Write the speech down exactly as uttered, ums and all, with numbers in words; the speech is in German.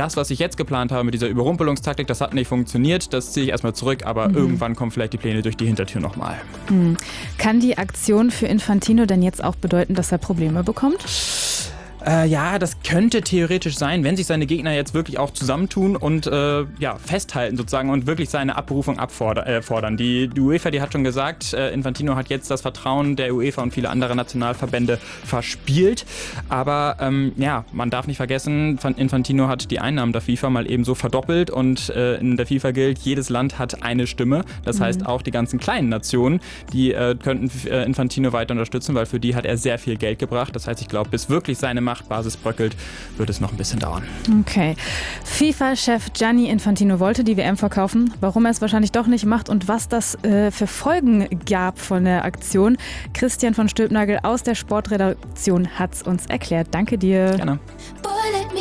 das, was ich jetzt geplant habe mit dieser Überrumpelungstaktik, das hat nicht funktioniert, das ziehe ich erstmal zurück, aber mhm. irgendwann kommen vielleicht die Pläne durch die Hintertür nochmal. Mhm. Kann die Aktion für Infantino denn jetzt auch bedeuten, dass er Probleme bekommt? Äh, ja, das könnte theoretisch sein, wenn sich seine Gegner jetzt wirklich auch zusammentun und äh, ja, festhalten sozusagen und wirklich seine Abberufung abfordern. Äh, fordern. Die, die UEFA, die hat schon gesagt, äh, Infantino hat jetzt das Vertrauen der UEFA und viele andere Nationalverbände verspielt. Aber ähm, ja, man darf nicht vergessen, Infantino hat die Einnahmen der FIFA mal eben so verdoppelt und äh, in der FIFA gilt, jedes Land hat eine Stimme. Das mhm. heißt, auch die ganzen kleinen Nationen, die äh, könnten äh, Infantino weiter unterstützen, weil für die hat er sehr viel Geld gebracht. Das heißt, ich glaube, bis wirklich seine Machtbasis bröckelt, wird es noch ein bisschen dauern. Okay. FIFA-Chef Gianni Infantino wollte die W M verkaufen. Warum er es wahrscheinlich doch nicht macht und was das äh, für Folgen gab von der Aktion. Christian von Stülpnagel aus der Sportredaktion hat es uns erklärt. Danke dir. Gerne.